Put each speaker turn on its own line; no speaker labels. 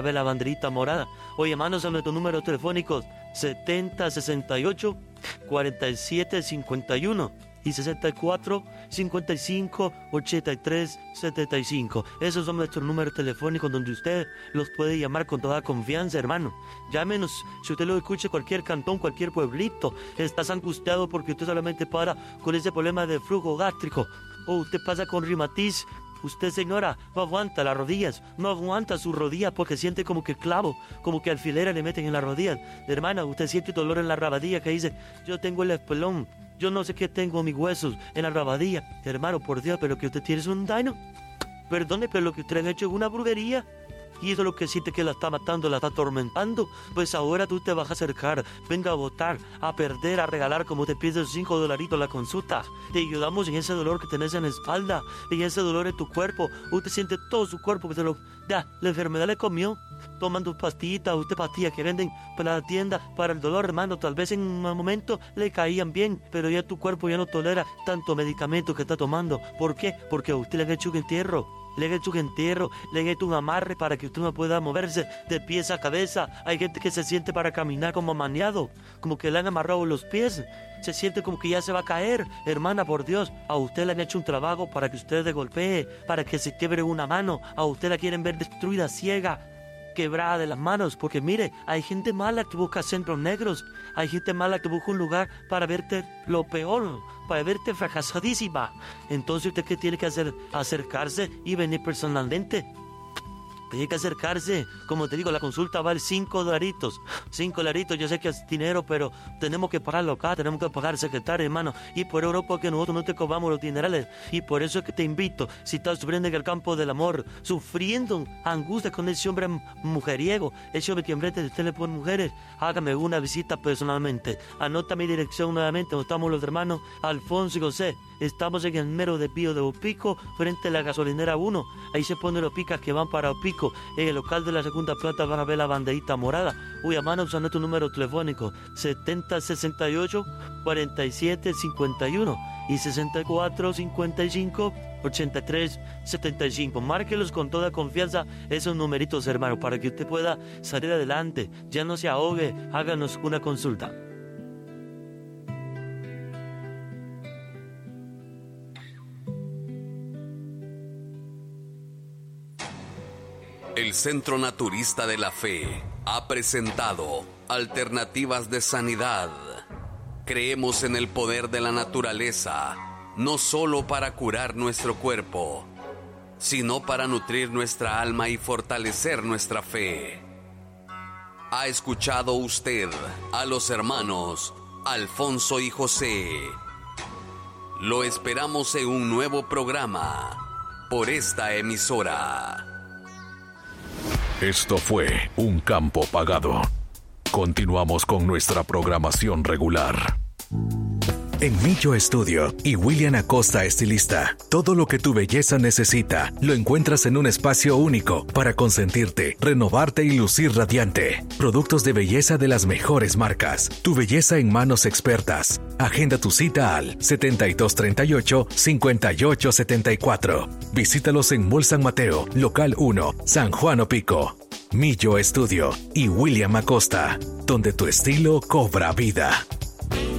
ver la banderita morada. Oye, manos a nuestros números telefónicos 7068 47 51 y 64 55 83 75. Esos son nuestros números telefónicos donde usted los puede llamar con toda confianza, hermano. Llámenos si usted lo escucha en cualquier cantón, cualquier pueblito. Estás angustiado porque usted solamente para con ese problema de flujo gástrico, o usted pasa con reumatiz. Usted, señora, no aguanta las rodillas, no aguanta sus rodillas porque siente como que clavo, como que alfileres le meten en las rodillas. Hermana, usted siente dolor en la rabadilla que dice, yo tengo el espolón, yo no sé qué tengo mis huesos en la rabadilla. Hermano, por Dios, pero que usted tiene es un daño. Perdone, pero lo que usted ha hecho es una brujería. Y eso es lo que siente que la está matando, la está atormentando. Pues ahora tú te vas a acercar, venga a votar, a perder, a regalar, como te pides $5 la consulta. Te ayudamos en ese dolor que tenés en la espalda, en ese dolor en tu cuerpo. Usted siente todo su cuerpo que la enfermedad le comió. Toman tus pastillitas, usted pastillas que venden para la tienda para el dolor, hermano. Tal vez en un momento le caían bien, pero ya tu cuerpo ya no tolera tanto medicamento que está tomando. ¿Por qué? Porque a usted le han hecho un entierro. Le han hecho un entierro, le han hecho un amarre para que usted no pueda moverse de pies a cabeza. Hay gente que se siente para caminar como maniado, como que le han amarrado los pies. Se siente como que ya se va a caer. Hermana, por Dios, a usted le han hecho un trabajo para que usted se golpee, para que se quiebre una mano. A usted la quieren ver destruida, ciega, quebrada de las manos, porque mire, hay gente mala que busca centros negros, hay gente mala que busca un lugar para verte lo peor, para verte fracasadísima. Entonces usted ¿qué tiene que hacer? Acercarse y venir personalmente. Tiene que acercarse. Como te digo, la consulta vale $5. $5, yo sé que es dinero, pero tenemos que pagarlo acá, tenemos que pagar al secretario, hermano. Y por Europa que nosotros no te cobramos los dinerales. Y por eso es que te invito, si estás sufriendo en el campo del amor, sufriendo angustia con ese hombre mujeriego, ese hombre que enfrente de usted le pone mujeres, hágame una visita personalmente. Anota mi dirección nuevamente, donde estamos los hermanos Alfonso y José. Estamos en el mero desvío de Opico, frente a la gasolinera 1. Ahí se ponen los picas que van para Opico. En el local de la segunda planta van a ver la banderita morada. Uy, hermano, usando tu número telefónico 7068 47 51 y 64 55 83 75. Márquelos con toda confianza esos numeritos, hermano, para que usted pueda salir adelante. Ya no se ahogue, háganos una consulta.
El Centro Naturista de la Fe ha presentado Alternativas de Sanidad. Creemos en el poder de la naturaleza, no solo para curar nuestro cuerpo, sino para nutrir nuestra alma y fortalecer nuestra fe. ¿Ha escuchado usted a los hermanos Alfonso y José? Lo esperamos en un nuevo programa por esta emisora.
Esto fue Un Campo Pagado. Continuamos con nuestra programación regular. En Millo Estudio y William Acosta Estilista, todo lo que tu belleza necesita lo encuentras en un espacio único para consentirte, renovarte y lucir radiante. Productos de belleza de las mejores marcas. Tu belleza en manos expertas. Agenda tu cita al 7238-5874. Visítalos en Mall San Mateo, Local 1, San Juan Opico. Millo Estudio y William Acosta, donde tu estilo cobra vida.